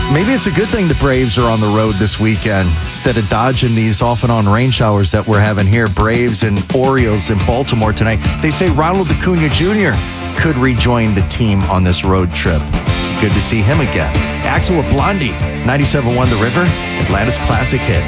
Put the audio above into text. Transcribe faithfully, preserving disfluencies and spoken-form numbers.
maybe it's a good thing the Braves are on the road this weekend instead of dodging these off and on rain showers that we're having here. Braves and Orioles in Baltimore tonight. They say Ronald Acuna Junior could rejoin the team on this road trip. Good to see him again. Axel with Blondie, ninety-seven point one The River, Atlanta's classic hits.